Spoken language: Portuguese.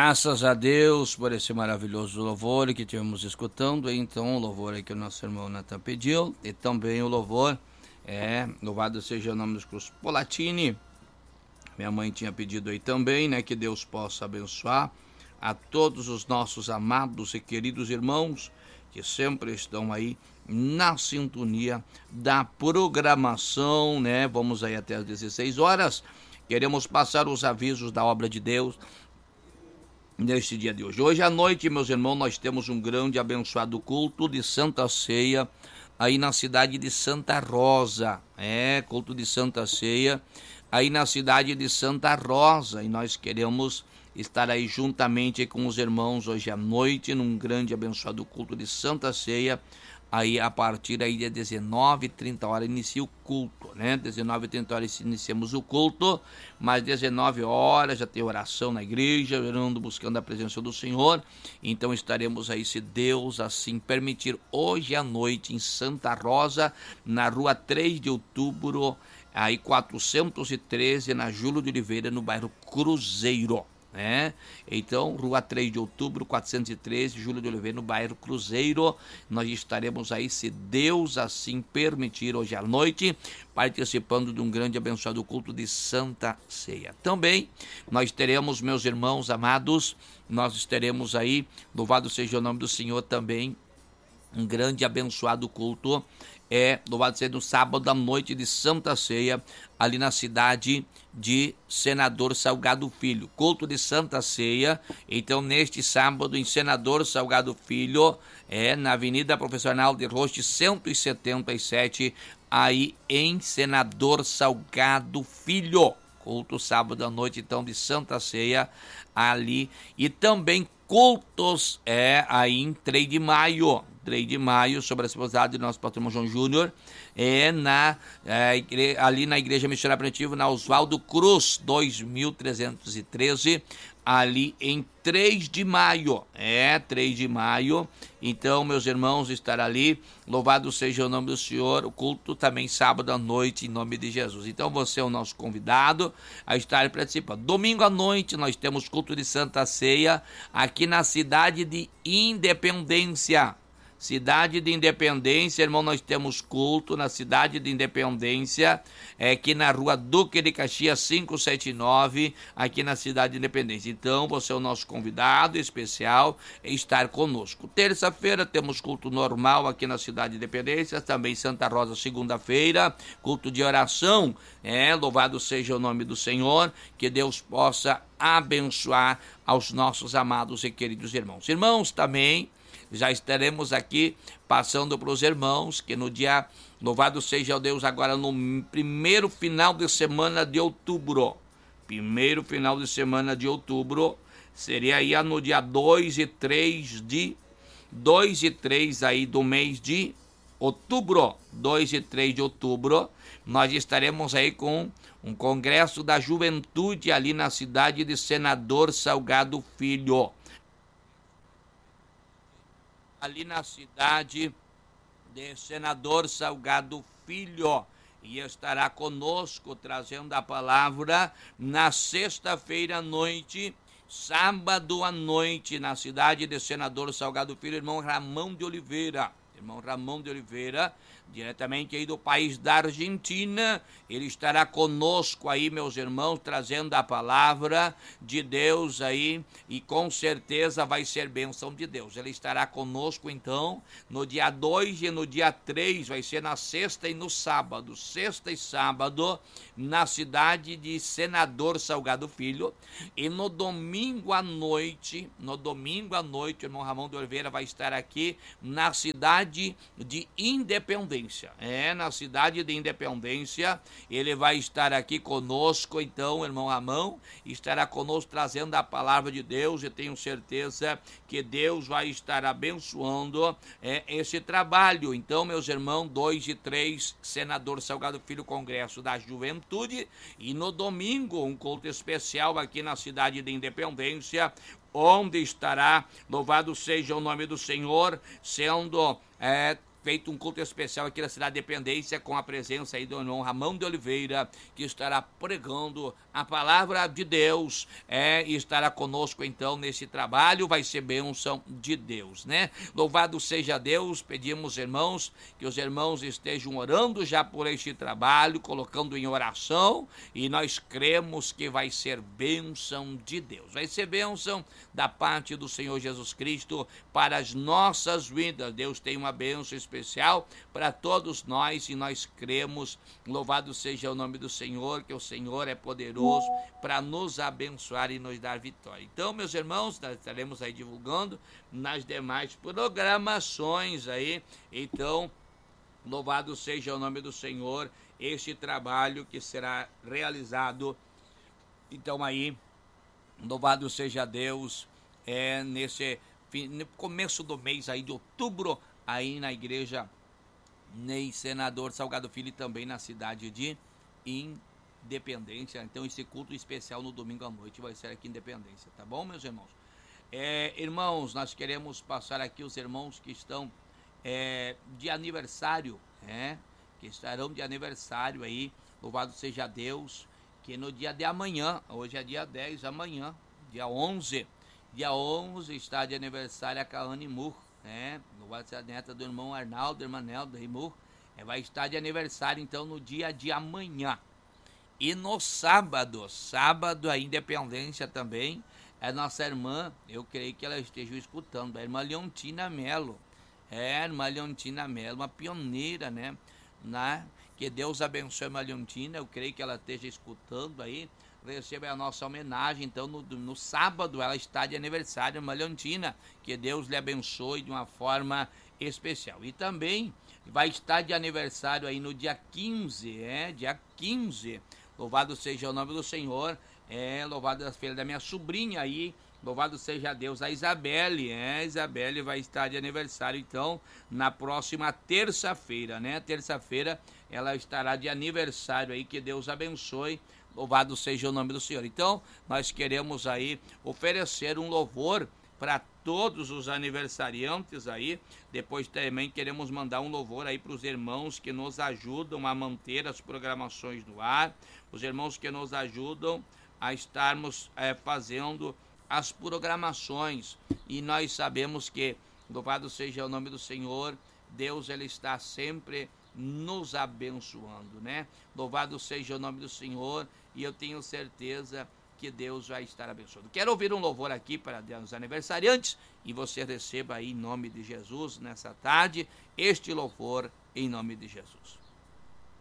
Graças a Deus por esse maravilhoso louvor que tivemos escutando. Então, o louvor aí que o nosso irmão Natan pediu, e também o louvor, louvado seja o nome dos Cruz Polatini. Minha mãe tinha pedido aí também, né, que Deus possa abençoar a todos os nossos amados e queridos irmãos que sempre estão aí na sintonia da programação, né? Vamos aí até às 16 horas. Queremos passar os avisos da obra de Deus neste dia de hoje. Hoje à noite, meus irmãos, nós temos um grande abençoado culto de Santa Ceia aí na cidade de Santa Rosa. Culto de Santa Ceia aí na cidade de Santa Rosa. E nós queremos estar aí juntamente com os irmãos hoje à noite num grande abençoado culto de Santa Ceia. Aí a partir aí de 19h30 inicia o culto, né? 19h30 iniciamos o culto, mas 19h já tem oração na igreja, orando, buscando a presença do Senhor. Então estaremos aí, se Deus assim permitir, hoje à noite em Santa Rosa, na rua 3 de outubro, aí 413, na Júlio de Oliveira, no bairro Cruzeiro. Então, rua 3 de outubro, 413, Júlio de Oliveira, no bairro Cruzeiro. Nós estaremos aí, se Deus assim permitir, hoje à noite, participando de um grande abençoado culto de Santa Ceia. Também nós teremos, meus irmãos amados, nós teremos aí, louvado seja o nome do Senhor, também um grande abençoado culto, louvado seja no sábado à noite de Santa Ceia, ali na cidade de Senador Salgado Filho, culto de Santa Ceia. Então neste sábado em Senador Salgado Filho, na Avenida Professor Arnaldo de Roche 177, aí em Senador Salgado Filho, culto sábado à noite então de Santa Ceia ali. E também cultos aí em 3 de maio, sobre a responsabilidade do nosso pastor João Júnior, ali na Igreja Missionária Preventiva, na Oswaldo Cruz, 2313, ali em 3 de maio, 3 de maio, então, meus irmãos, estará ali, louvado seja o nome do Senhor, o culto também sábado à noite, em nome de Jesus. Então, você é o nosso convidado a estar participando. Domingo à noite, nós temos culto de Santa Ceia, aqui na cidade de Independência. Cidade de Independência, irmão, nós temos culto na cidade de Independência, aqui na rua Duque de Caxias 579, aqui na cidade de Independência. Então, você é o nosso convidado especial a estar conosco. Terça-feira temos culto normal aqui na cidade de Independência, também Santa Rosa, segunda-feira, culto de oração, louvado seja o nome do Senhor, que Deus possa abençoar aos nossos amados e queridos irmãos. Irmãos, também já estaremos aqui passando para os irmãos que no dia, louvado seja o Deus, agora no primeiro final de semana de outubro, seria aí no dia 2 e 3 aí do mês de outubro, 2 e 3 de outubro, nós estaremos aí com um congresso da juventude ali na cidade de Senador Salgado Filho. Ali na cidade de Senador Salgado Filho, e estará conosco trazendo a palavra na sexta-feira à noite, sábado à noite, na cidade de Senador Salgado Filho, irmão Ramão de Oliveira, diretamente aí do país da Argentina. Ele estará conosco aí, meus irmãos, trazendo a palavra de Deus aí, e com certeza vai ser bênção de Deus. Ele estará conosco então no dia 2 e no dia 3, vai ser na sexta e no sábado, sexta e sábado, na cidade de Senador Salgado Filho. E no domingo à noite, o irmão Ramão de Oliveira vai estar aqui na cidade de Independência. Na cidade de Independência, ele vai estar aqui conosco, então, irmão Ramão, estará conosco trazendo a palavra de Deus, e tenho certeza que Deus vai estar abençoando esse trabalho. Então, meus irmãos, 2 e 3, Senador Salgado Filho, Congresso da Juventude, e no domingo, um culto especial aqui na cidade de Independência, onde estará, louvado seja o nome do Senhor, sendo feito um culto especial aqui na cidade de Independência, com a presença aí do irmão Ramão de Oliveira, que estará pregando a palavra de Deus, e estará conosco então nesse trabalho, vai ser bênção de Deus, né? Louvado seja Deus, pedimos, irmãos, que os irmãos estejam orando já por este trabalho, colocando em oração, e nós cremos que vai ser bênção de Deus, vai ser bênção da parte do Senhor Jesus Cristo para as nossas vidas. Deus tem uma bênção especial para todos nós e nós cremos. Louvado seja o nome do Senhor, que o Senhor é poderoso para nos abençoar e nos dar vitória. Então, meus irmãos, nós estaremos aí divulgando nas demais programações aí. Então, louvado seja o nome do Senhor, este trabalho que será realizado. Então aí, louvado seja Deus, no começo do mês aí de outubro, aí na igreja Ney Senador Salgado Filho, e também na cidade de Independência. Então esse culto especial no domingo à noite vai ser aqui em Independência, tá bom, meus irmãos? Irmãos, nós queremos passar aqui os irmãos que estão de aniversário, que estarão de aniversário aí, louvado seja Deus, que no dia de amanhã, hoje é dia 10, amanhã, dia 11 está de aniversário a Caane Mur, louvado seja a neta do irmão Arnaldo, irmã Nelda Mur, vai estar de aniversário então no dia de amanhã. E no sábado a Independência também, é nossa irmã, eu creio que ela esteja escutando, a irmã Leontina Melo, a irmã Leontina Melo, uma pioneira, né? Que Deus abençoe a irmã Leontina, eu creio que ela esteja escutando aí, recebe a nossa homenagem, então no sábado ela está de aniversário, irmã Leontina, que Deus lhe abençoe de uma forma especial. E também vai estar de aniversário aí no dia 15, dia 15, louvado seja o nome do Senhor, louvado a filha da minha sobrinha aí, louvado seja Deus, a Isabelle, Isabelle vai estar de aniversário então na próxima terça-feira, terça-feira ela estará de aniversário aí, que Deus abençoe, louvado seja o nome do Senhor. Então nós queremos aí oferecer um louvor para todos os aniversariantes aí, depois também queremos mandar um louvor aí para os irmãos que nos ajudam a manter as programações no ar, os irmãos que nos ajudam a estarmos fazendo as programações, e nós sabemos que, louvado seja o nome do Senhor, Deus ele está sempre nos abençoando, Louvado seja o nome do Senhor, e eu tenho certeza que Deus vai estar abençoando. Quero ouvir um louvor aqui para os aniversariantes, e você receba aí em nome de Jesus, nessa tarde, este louvor em nome de Jesus.